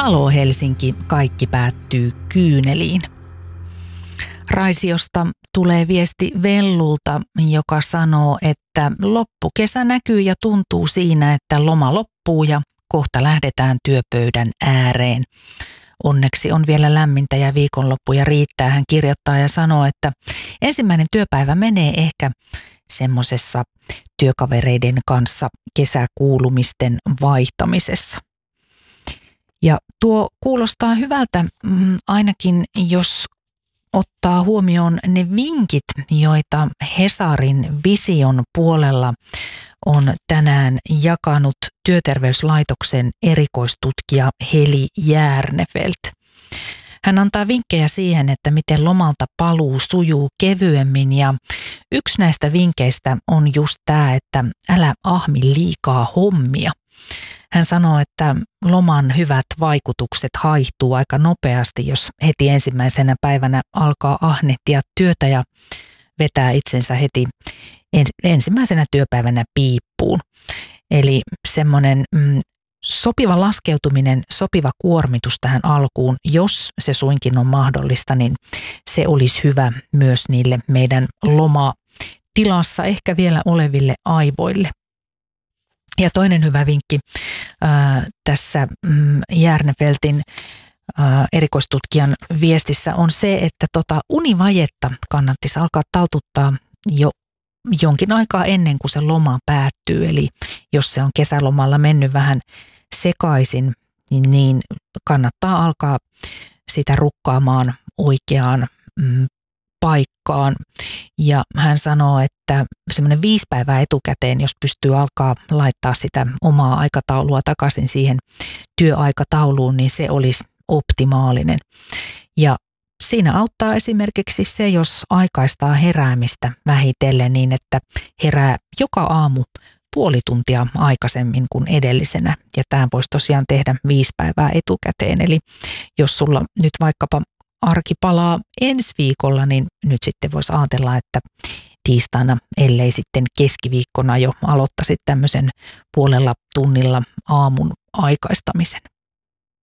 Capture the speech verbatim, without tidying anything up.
Halo Helsinki, kaikki päättyy kyyneliin. Raisiosta tulee viesti Vellulta, joka sanoo, että loppukesä näkyy ja tuntuu siinä, että loma loppuu ja kohta lähdetään työpöydän ääreen. Onneksi on vielä lämmintä ja viikonloppuja riittää. Hän kirjoittaa ja sanoo, että ensimmäinen työpäivä menee ehkä semmoisessa työkavereiden kanssa kesäkuulumisten vaihtamisessa. Ja tuo kuulostaa hyvältä ainakin, jos ottaa huomioon ne vinkit, joita Hesarin Vision puolella on tänään jakanut Työterveyslaitoksen erikoistutkija Heli Järnefelt. Hän antaa vinkkejä siihen, että miten lomalta paluu sujuu kevyemmin, ja yksi näistä vinkkeistä on just tämä, että älä ahmi liikaa hommia. Hän sanoo, että loman hyvät vaikutukset haihtuu aika nopeasti, jos heti ensimmäisenä päivänä alkaa ahnehtia työtä ja vetää itsensä heti ensimmäisenä työpäivänä piippuun. Eli semmoinen mm, sopiva laskeutuminen, sopiva kuormitus tähän alkuun, jos se suinkin on mahdollista, niin se olisi hyvä myös niille meidän lomatilassa ehkä vielä oleville aivoille. Ja toinen hyvä vinkki ää, tässä mm, Järnefeltin ää, erikoistutkijan viestissä on se, että tota univajetta kannattaisi alkaa taltuttaa jo jonkin aikaa ennen kuin se loma päättyy. Eli jos se on kesälomalla mennyt vähän sekaisin, niin, niin kannattaa alkaa sitä rukkaamaan oikeaan mm, paikkaan. Ja hän sanoo, että semmoinen viisi päivää etukäteen, jos pystyy alkaa laittaa sitä omaa aikataulua takaisin siihen työaikatauluun, niin se olisi optimaalinen. Ja siinä auttaa esimerkiksi se, jos aikaistaa heräämistä vähitellen niin, että herää joka aamu puoli tuntia aikaisemmin kuin edellisenä. Ja tämä voisi tosiaan tehdä viisi päivää etukäteen. Eli jos sulla nyt vaikkapa arki palaa ensi viikolla, niin nyt sitten voisi ajatella, että tiistaina, ellei sitten keskiviikkona jo aloittaisit tämmöisen puolella tunnilla aamun aikaistamisen.